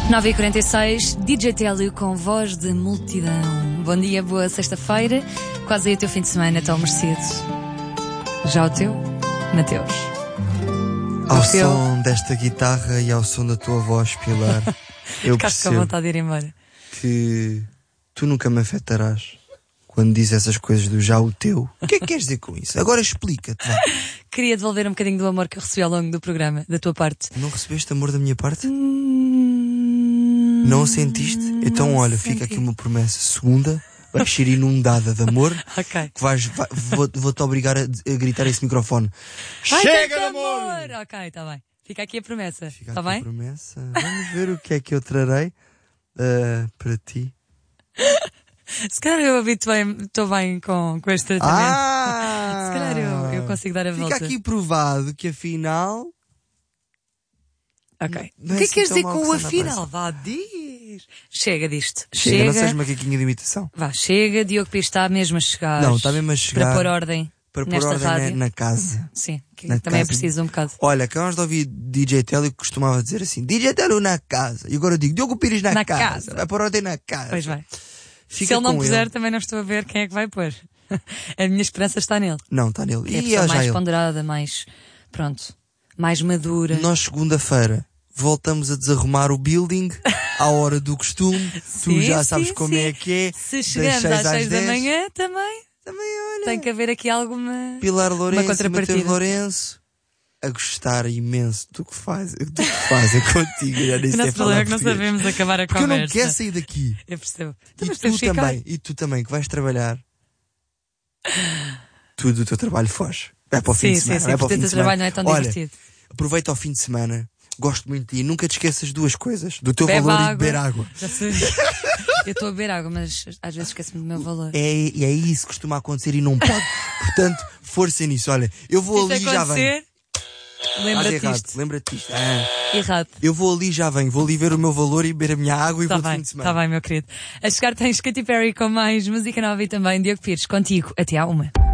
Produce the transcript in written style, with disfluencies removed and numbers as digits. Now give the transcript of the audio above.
9h46, DJ Télio com voz de multidão. Bom dia, boa sexta-feira. Quase aí o teu fim de semana, tão merecido. Já o teu, Mateus? Ao som desta guitarra e ao som da tua voz, Pilar, eu Ficaste com a percebo vontade de ir embora. que tu nunca me afetarás quando dizes essas coisas do já o teu. O que é que queres dizer com isso? Agora explica-te. Vá. Queria devolver um bocadinho do amor que eu recebi ao longo do programa, da tua parte. Não recebeste amor da minha parte? Não o sentiste? Então olha, fica aqui uma promessa. Segunda, vais ser inundada de amor. Ok. Que vou-te obrigar a gritar esse microfone. Ai, Chega tanto de amor! Ok, está bem. Fica aqui a promessa. Fica Está aqui a bem? promessa. Vamos ver o que é que eu trarei para ti. Se calhar eu estou bem com este tratamento. Se calhar eu consigo dar a volta. Fica aqui provado que afinal. Ok. Não O que é assim que queres tão dizer mau com que o se anda a afinal? Vá, diz. Chega disto. Chega, não sejas macaquinha de imitação. Vá, chega. Diogo Pires está mesmo a chegar. Não, está mesmo a chegar. Para pôr ordem. Para pôr nesta ordem rádio. na casa. Sim, que Na também é casa. preciso um bocado. Olha, acabamos de ouvir DJ Télio que costumava dizer assim: DJ Télio na casa. E agora eu digo: Diogo Pires na casa. Vai pôr ordem na casa. Pois vai. Fica Se ele não com puser, ele. também não estou a ver quem é que vai pôr. A minha esperança está nele. Não, está nele. É a E pessoa já mais ele. ponderada, mais. Pronto. Mais madura. Nós, segunda-feira, voltamos a desarrumar o building à hora do costume. Tu Sim, já sabes sim, como sim. é que é. Se chegamos às 6 da manhã, também Também olha. tem que haver aqui alguma. Pilar uma Lourenço, contrapartida. Mateus Lourenço, a gostar imenso do que fazem contigo. Já nem O sei nosso falar problema é que não português. sabemos acabar a Porque eu conversa. não quero sair daqui. Eu percebo. E tu também, que vais trabalhar. Tu do teu trabalho foge. Vai para o fim de semana. Sim, vai para o portanto fim de o trabalho semana. não é tão Olha, divertido. aproveita o fim de semana. Gosto muito de ti. Nunca te esqueças de duas coisas. Do teu Bebe valor água. e de beber água. Já sei. Eu estou a beber água, mas às vezes esqueço-me do meu valor. E é isso que costuma acontecer e não pode. Portanto, força nisso. Olha, eu vou Se ali isso e já venho. acontecer, lembra-te errado. disto. Lembra-te disto. Errado. Eu vou ali e já venho. Vou ali ver o meu valor e beber a minha água e Está vou de bem, fim de semana. está bem, meu querido. A chegar tens Katy Perry com mais música nova e também Diogo Pires contigo. Até à 1.